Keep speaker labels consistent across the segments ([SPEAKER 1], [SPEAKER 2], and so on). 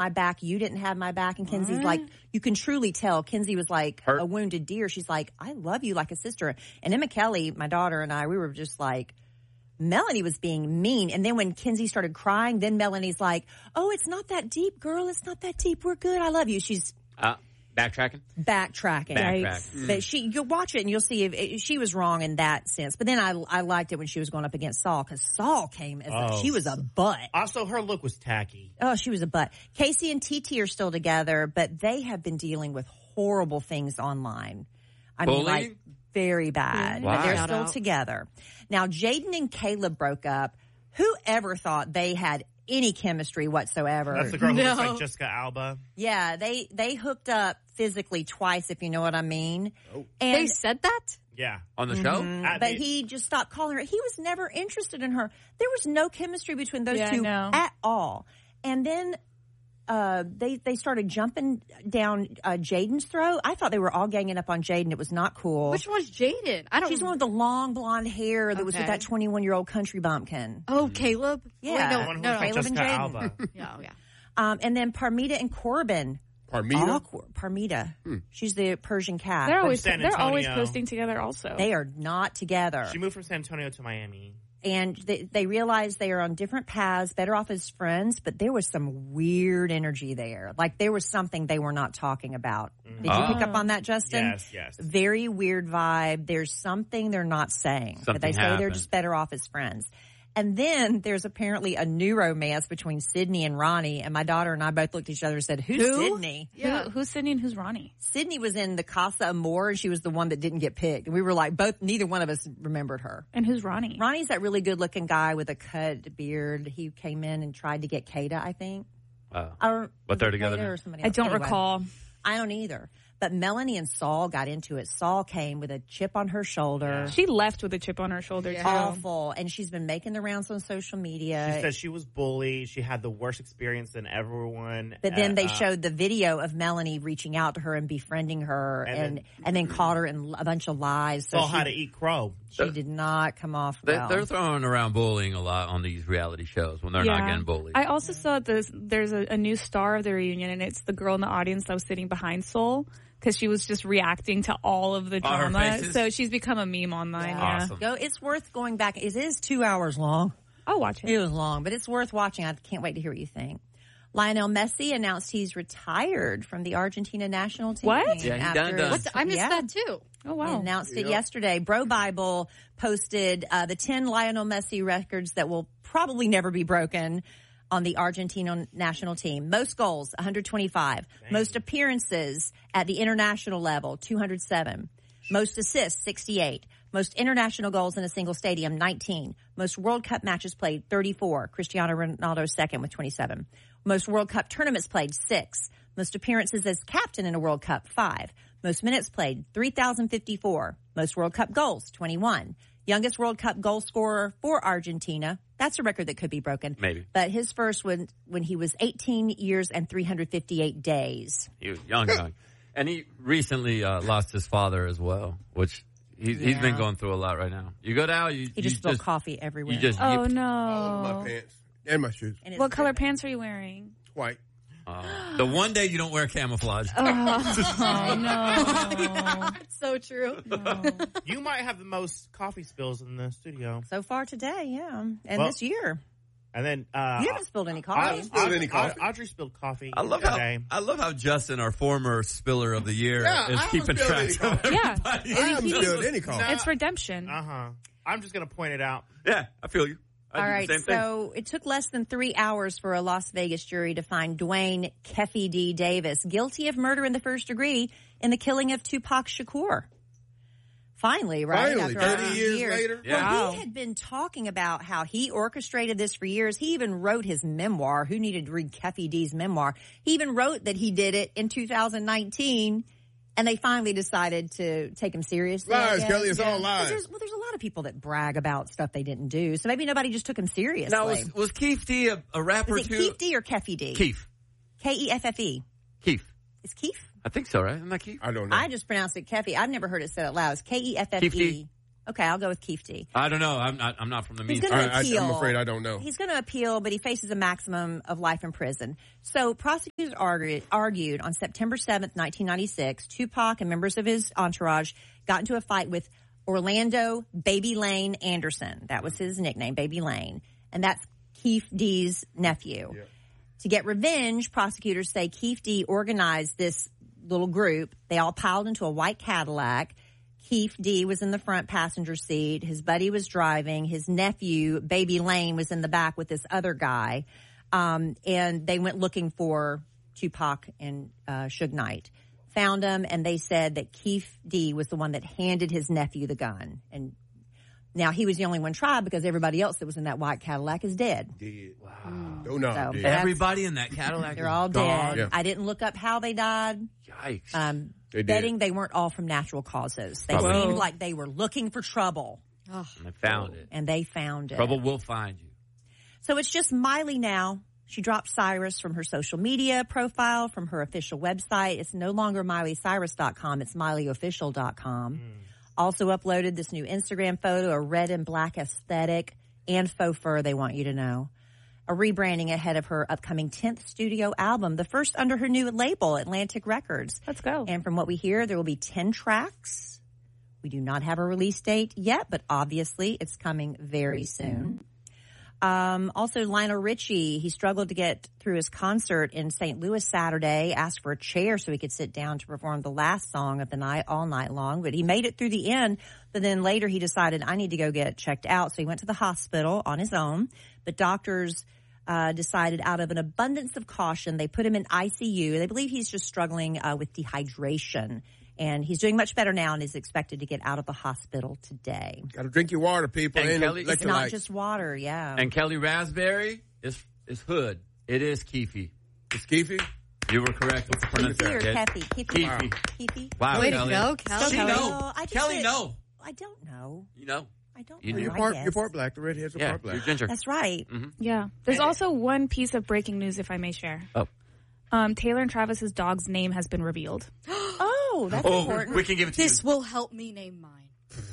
[SPEAKER 1] my back. You didn't have my back. And Kenzie's like, you can truly tell. Kenzie was like
[SPEAKER 2] Hurt.
[SPEAKER 1] a wounded deer. She's like, I love you like a sister. And Emma Kelly, my daughter, and I, we were just like, Melanie was being mean. And then when Kenzie started crying, then Melanie's like, oh, it's not that deep, girl. It's not that deep. We're good. I love you. She's
[SPEAKER 2] backtracking.
[SPEAKER 1] But you'll watch it and you'll see if she was wrong in that sense. But then I liked it when she was going up against Saul, because Saul came as she was a butt.
[SPEAKER 3] Also, her look was tacky.
[SPEAKER 1] Oh, she was a butt. Casey and TT are still together, but they have been dealing with horrible things online. I mean, like, very bad.
[SPEAKER 2] Wow.
[SPEAKER 1] But they're still together. Now, Jaden and Caleb broke up. Whoever thought they had any chemistry whatsoever?
[SPEAKER 3] That's the girl who looks like Jessica Alba.
[SPEAKER 1] Yeah, they hooked up physically twice, if you know what I mean.
[SPEAKER 4] Oh.
[SPEAKER 1] And
[SPEAKER 5] they said that?
[SPEAKER 3] Yeah.
[SPEAKER 2] On the show?
[SPEAKER 1] But he just stopped calling her. He was never interested in her. There was no chemistry between those two at all. And then they started jumping down Jaden's throat. I thought they were all ganging up on Jaden. It was not cool.
[SPEAKER 5] Which one's Jaden?
[SPEAKER 1] She's the one with the long blonde hair that was with that 21-year-old country bumpkin.
[SPEAKER 5] Oh, Caleb?
[SPEAKER 1] Yeah.
[SPEAKER 5] Wait,
[SPEAKER 1] no, Caleb and Jaden.
[SPEAKER 5] Yeah.
[SPEAKER 1] And then Parmita and Corbin. Parmita. She's the Persian cat.
[SPEAKER 6] They're always posting together also.
[SPEAKER 1] They are not together.
[SPEAKER 3] She moved from San Antonio to Miami.
[SPEAKER 1] And they realized they are on different paths, better off as friends, but there was some weird energy there. Like, there was something they were not talking about. Did you pick up on that, Justin?
[SPEAKER 3] Yes.
[SPEAKER 1] Very weird vibe. There's something they're not saying. But they say they're just better off as friends. And then there's apparently a new romance between Sydney and Ronnie. And my daughter and I both looked at each other and said, Who's Sydney?
[SPEAKER 6] Yeah. Who's Sydney and who's Ronnie?
[SPEAKER 1] Sydney was in the Casa Amor, and she was the one that didn't get picked. And we were like, neither one of us remembered her.
[SPEAKER 6] And who's Ronnie?
[SPEAKER 1] Ronnie's that really good looking guy with a cut beard. He came in and tried to get Kata, I think.
[SPEAKER 2] But they're together now?
[SPEAKER 6] I don't recall.
[SPEAKER 1] I don't either. But Melanie and Saul got into it. Saul came with a chip on her shoulder.
[SPEAKER 6] She left with a chip on her shoulder, too.
[SPEAKER 1] Awful. And she's been making the rounds on social media.
[SPEAKER 3] She said she was bullied. She had the worst experience than everyone.
[SPEAKER 1] But then they showed the video of Melanie reaching out to her and befriending her and then caught her in a bunch of lies.
[SPEAKER 3] So how to eat crow.
[SPEAKER 1] She did not come off well.
[SPEAKER 2] They're throwing around bullying a lot on these reality shows when they're not getting bullied.
[SPEAKER 6] I also saw there's a new star of the reunion, and it's the girl in the audience that was sitting behind Soul, because she was just reacting to all of the drama. So she's become a meme online. Yeah.
[SPEAKER 2] Awesome.
[SPEAKER 1] It's worth going back. It is 2 hours long.
[SPEAKER 6] I'll watch it.
[SPEAKER 1] It was long, but it's worth watching. I can't wait to hear what you think. Lionel Messi announced he's retired from the Argentina national team.
[SPEAKER 6] What?
[SPEAKER 2] Yeah, he's done.
[SPEAKER 5] I missed that too.
[SPEAKER 6] Oh, wow.
[SPEAKER 1] He announced it yesterday. Bro Bible posted the 10 Lionel Messi records that will probably never be broken on the Argentina national team. Most goals, 125. Most appearances at the international level, 207. Most assists, 68. Most international goals in a single stadium, 19. Most World Cup matches played, 34. Cristiano Ronaldo second with 27. Most World Cup tournaments played, 6. Most appearances as captain in a World Cup, 5. Most minutes played, 3,054. Most World Cup goals, 21. Youngest World Cup goal scorer for Argentina. That's a record that could be broken.
[SPEAKER 2] Maybe.
[SPEAKER 1] But his first when he was 18 years and 358 days.
[SPEAKER 2] He was young. And he recently lost his father as well, which he's been going through a lot right now. You go down, he
[SPEAKER 1] just spilled coffee everywhere.
[SPEAKER 6] Oh, no.
[SPEAKER 4] All my pants and my shoes.
[SPEAKER 6] What color pants are you wearing?
[SPEAKER 4] White.
[SPEAKER 2] The one day you don't wear camouflage.
[SPEAKER 6] Oh, no.
[SPEAKER 5] It's so true.
[SPEAKER 6] No.
[SPEAKER 3] You might have the most coffee spills in the studio.
[SPEAKER 1] So far today, yeah. And this year.
[SPEAKER 3] And then
[SPEAKER 1] you haven't spilled any coffee.
[SPEAKER 3] Audrey spilled coffee.
[SPEAKER 2] I love how Justin, our former spiller of the year, is keeping track of everybody.
[SPEAKER 6] Yeah.
[SPEAKER 4] I haven't spilled any coffee.
[SPEAKER 6] It's redemption.
[SPEAKER 3] I'm just going to point it out.
[SPEAKER 2] Yeah, I feel you.
[SPEAKER 1] All right, so it took less than 3 hours for a Las Vegas jury to find Dwayne Keffy D. Davis guilty of murder in the first degree in the killing of Tupac Shakur. Finally, right?
[SPEAKER 4] Finally,
[SPEAKER 1] after
[SPEAKER 4] 30 years later.
[SPEAKER 1] Yeah. Well, he had been talking about how he orchestrated this for years. He even wrote his memoir. Who needed to read Keffy D's memoir? He even wrote that he did it in 2019. And they finally decided to take him seriously.
[SPEAKER 4] Lies, Kelly. It's all lies.
[SPEAKER 1] There's a lot of people that brag about stuff they didn't do. So maybe nobody just took him seriously.
[SPEAKER 2] Now, was Keith D a rapper
[SPEAKER 1] Is it
[SPEAKER 2] too?
[SPEAKER 1] Keith D or Keffy D?
[SPEAKER 2] Keith.
[SPEAKER 1] K-E-F-F-E.
[SPEAKER 2] Keith.
[SPEAKER 1] Is Keith?
[SPEAKER 2] I think so, right? Isn't that Keith?
[SPEAKER 4] I don't know.
[SPEAKER 1] I just pronounced it Keffy. I've never heard it said out loud. It's K-E-F-F-E.
[SPEAKER 2] Keith D.
[SPEAKER 1] Okay, I'll go with Keefe D.
[SPEAKER 2] I don't know. I'm not from the mean.
[SPEAKER 1] He's going to appeal.
[SPEAKER 4] I'm afraid I don't know.
[SPEAKER 1] He's going to appeal, but he faces a maximum of life in prison. So prosecutors argued on September 7th, 1996, Tupac and members of his entourage got into a fight with Orlando Baby Lane Anderson. That was his nickname, Baby Lane. And that's Keefe D's nephew. Yeah. To get revenge, prosecutors say Keefe D organized this little group. They all piled into a white Cadillac. Keefe D was in the front passenger seat. His buddy was driving. His nephew, Baby Lane, was in the back with this other guy. And they went looking for Tupac and Suge Knight. Found him, and they said that Keefe D was the one that handed his nephew the gun. And now he was the only one tried because everybody else that was in that white Cadillac is dead.
[SPEAKER 4] Dead. Wow. Oh, no.
[SPEAKER 1] So
[SPEAKER 4] dead.
[SPEAKER 2] Everybody in that Cadillac
[SPEAKER 1] they're all
[SPEAKER 2] gone.
[SPEAKER 1] dead.
[SPEAKER 4] Yeah.
[SPEAKER 1] I didn't look up how they died.
[SPEAKER 2] Yikes.
[SPEAKER 1] Betting they weren't all from natural causes. They
[SPEAKER 2] Probably.
[SPEAKER 1] seemed like they were looking for trouble.
[SPEAKER 2] And they found it.
[SPEAKER 1] And they found it.
[SPEAKER 2] Trouble will find you.
[SPEAKER 1] So it's just Miley now. She dropped Cyrus from her social media profile, from her official website. It's no longer MileyCyrus.com. It's MileyOfficial.com. Also uploaded this new Instagram photo, a red and black aesthetic, and faux fur, they want you to know. A rebranding ahead of her upcoming 10th studio album, the first under her new label, Atlantic Records.
[SPEAKER 6] Let's go.
[SPEAKER 1] And from what we hear, there will be 10 tracks. We do not have a release date yet, but obviously it's coming very soon. Also, Lionel Richie, he struggled to get through his concert in St. Louis Saturday, asked for a chair so he could sit down to perform the last song of the night all night long. But he made it through the end. But then later he decided, I need to go get checked out. So he went to the hospital on his own. But doctors decided out of an abundance of caution, they put him in ICU. They believe he's just struggling with dehydration. And he's doing much better now and is expected to get out of the hospital today.
[SPEAKER 4] Got to drink your water, people.
[SPEAKER 2] And Kelly,
[SPEAKER 1] it's not just water, yeah.
[SPEAKER 2] And Kelly Raspberry is hood. It is Keefe.
[SPEAKER 4] It's Keefe?
[SPEAKER 2] You were correct with the pronunciation.
[SPEAKER 1] Keefe.
[SPEAKER 2] Keefe. Wow,
[SPEAKER 5] Way
[SPEAKER 2] Kelly.
[SPEAKER 5] to go, Kelly.
[SPEAKER 2] She know. Kelly,
[SPEAKER 1] no. I don't know.
[SPEAKER 2] You know?
[SPEAKER 1] I don't
[SPEAKER 2] You
[SPEAKER 1] know.
[SPEAKER 2] do.
[SPEAKER 4] You're part black. The redheads are part black.
[SPEAKER 2] You're ginger.
[SPEAKER 1] That's right.
[SPEAKER 2] Mm-hmm.
[SPEAKER 6] Yeah. There's also one piece of breaking news, if I may share.
[SPEAKER 2] Oh.
[SPEAKER 6] Taylor and Travis's dog's name has been revealed.
[SPEAKER 1] Oh, that's important.
[SPEAKER 2] We can give it to you.
[SPEAKER 5] This will help me name mine.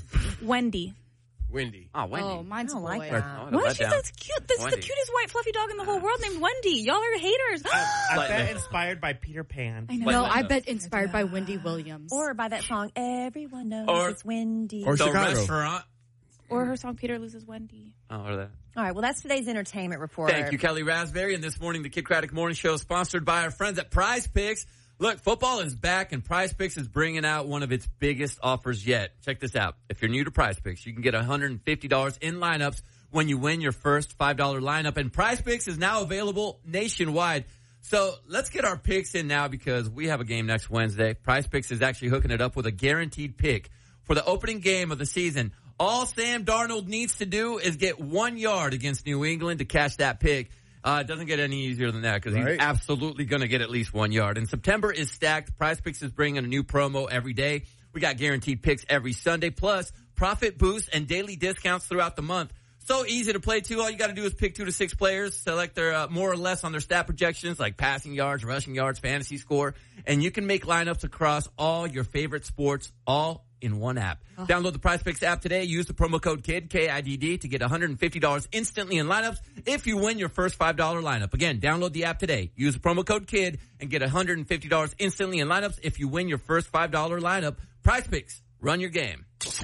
[SPEAKER 6] Wendy.
[SPEAKER 4] Wendy.
[SPEAKER 2] Oh, Wendy.
[SPEAKER 5] Oh, mine's a boy.
[SPEAKER 1] like that.
[SPEAKER 2] Oh,
[SPEAKER 6] What?
[SPEAKER 2] let
[SPEAKER 6] She's
[SPEAKER 2] down.
[SPEAKER 6] that's cute. That's the
[SPEAKER 2] Wendy.
[SPEAKER 6] cutest white fluffy dog in the whole world named Wendy. Y'all are haters.
[SPEAKER 3] I
[SPEAKER 2] Slightly.
[SPEAKER 3] bet inspired by Peter Pan.
[SPEAKER 6] I know.
[SPEAKER 2] Like
[SPEAKER 5] No,
[SPEAKER 2] that.
[SPEAKER 5] I bet inspired by Wendy Williams.
[SPEAKER 1] Or by that song, Everyone Knows
[SPEAKER 2] Or-
[SPEAKER 1] It's Wendy.
[SPEAKER 4] Or
[SPEAKER 2] The
[SPEAKER 4] Chicago.
[SPEAKER 2] restaurant.
[SPEAKER 6] Or her song Peter Loses Wendy.
[SPEAKER 2] Oh, or that.
[SPEAKER 1] All right, well, that's today's entertainment report.
[SPEAKER 2] Thank you, Kelly Raspberry. And this morning, the Kid Craddock Morning Show is sponsored by our friends at Prize Picks. Look, football is back, and Prize Picks is bringing out one of its biggest offers yet. Check this out. If you're new to Prize Picks, you can get $150 in lineups when you win your first $5 lineup. And Prize Picks is now available nationwide. So let's get our picks in now because we have a game next Wednesday. Prize Picks is actually hooking it up with a guaranteed pick for the opening game of the season. All Sam Darnold needs to do is get 1 yard against New England to catch that pick. It doesn't get any easier than that because he's absolutely going to get at least 1 yard. And September is stacked. Prize Picks is bringing a new promo every day. We got guaranteed picks every Sunday, plus profit boosts and daily discounts throughout the month. So easy to play, too. All you got to do is pick 2 to 6 players, select their more or less on their stat projections, like passing yards, rushing yards, fantasy score, and you can make lineups across all your favorite sports, all in one app. Download the Prize Picks app today. Use the promo code KIDD, K-I-D-D, to get $150 instantly in lineups if you win your first $5 lineup. Again, download the app today. Use the promo code KIDD and get $150 instantly in lineups if you win your first $5 lineup. Prize Picks. Run your game.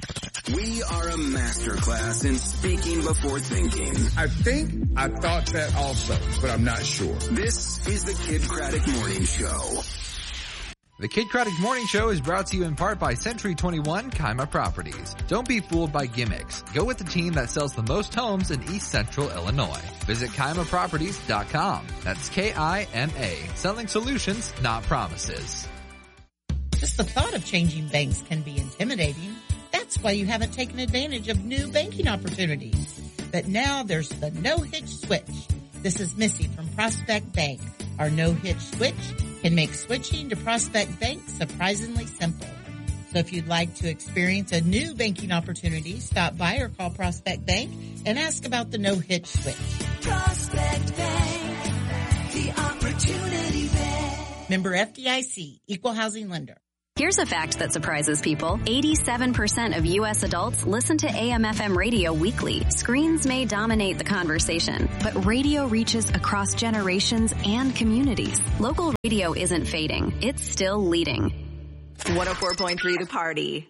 [SPEAKER 7] We are a masterclass in speaking before thinking.
[SPEAKER 4] I think I thought that also, but I'm not sure.
[SPEAKER 7] This is the Kid Craddock Morning Show.
[SPEAKER 8] The Kid Craddock Morning Show is brought to you in part by Century 21 Kaima Properties. Don't be fooled by gimmicks. Go with the team that sells the most homes in East Central Illinois. Visit KaimaProperties.com. That's K-I-M-A. Selling solutions, not promises.
[SPEAKER 9] Just the thought of changing banks can be intimidating. That's why you haven't taken advantage of new banking opportunities. But now there's the no-hitch switch. This is Missy from Prospect Bank. Our no-hitch switch can make switching to Prospect Bank surprisingly simple. So if you'd like to experience a new banking opportunity, stop by or call Prospect Bank and ask about the no-hitch switch.
[SPEAKER 10] Prospect Bank, the opportunity bank.
[SPEAKER 9] Member FDIC, Equal Housing Lender.
[SPEAKER 10] Here's a fact that surprises people. 87% of U.S. adults listen to AM/FM radio weekly. Screens may dominate the conversation, but radio reaches across generations and communities. Local radio isn't fading. It's still leading.
[SPEAKER 11] 104.3 The Party.